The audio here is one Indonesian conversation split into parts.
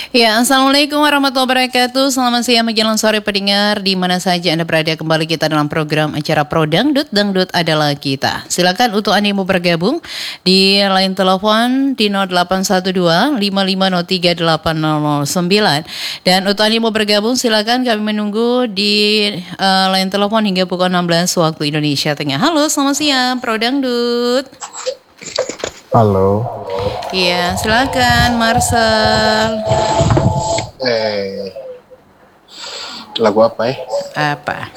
Ya, Assalamualaikum warahmatullahi wabarakatuh. Selamat siang menjelang sore pendengar di mana saja Anda berada. Kembali kita dalam program acara Pro Dangdut, Dangdut adalah kita. Silakan untuk Anda yang mau bergabung di line telepon di 0812 55038009. Dan untuk Anda yang mau bergabung silakan kami menunggu di line telepon hingga pukul 16 waktu Indonesia Tengah. Halo, selamat siang Pro Dangdut. Halo. Iya, silakan Marcel. Lagu apa ya? Apa?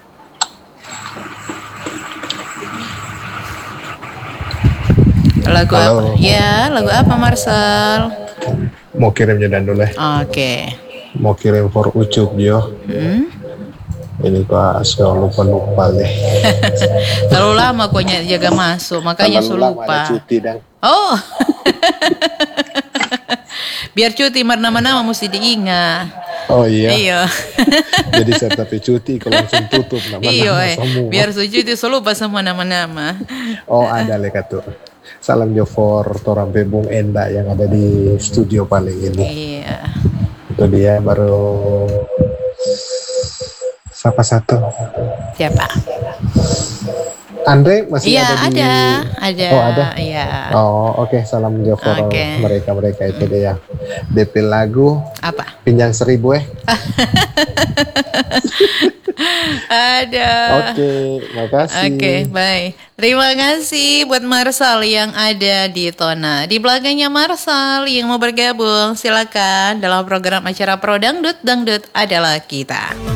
Lagu Halo. apa? Ya, lagu apa Marcel? Mau kirimnya dan dulu ya. Oke. Mau kirim for Ucup yo. Ini kok lupa deh. Terlalu lama kok jaga masuk, makanya Terlalu lama lupa. ada cuti dan. Oh. Biar cuti nama-nama mesti diingat. Oh iya. Iya. Jadi saya tapi cuti kalau langsung tutup nama-nama semua. Biar cuti lupa semua nama-nama. Oh ada leka tuh. Salam jo for Torampe Bung Enda yang ada di studio paling ini. Iya. Itu dia baru siapa satu? Siapa? Andre masih ada di... ada. Oh ada? Iya. Oh oke. Salam jo for mereka itu dia. DP lagu apa? Pinjang 1000 Ada. Oke, makasih. Oke, baik. Terima kasih buat Marcel yang ada di Tona. Di belakangnya Marcel yang mau bergabung, silakan dalam program acara Pro Dangdut, Dangdut adalah kita.